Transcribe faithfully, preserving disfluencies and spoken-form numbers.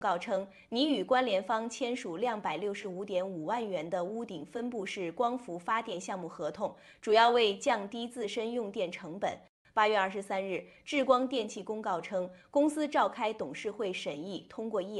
告称，拟与关联方签署两百六十五点五万元的屋顶分布式光伏发电项目合同，主要为降低自身用电成本。八月二十三日，智光电气公告称，公司召开董事会审议，通过议案。